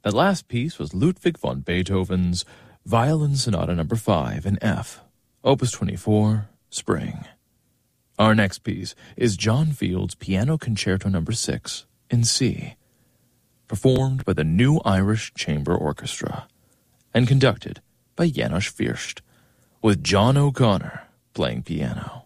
That last piece was Ludwig von Beethoven's Violin Sonata No. 5 in F, Opus 24, Spring. Our next piece is John Field's Piano Concerto No. 6 in C, performed by the New Irish Chamber Orchestra and conducted by Janos First, with John O'Connor playing piano.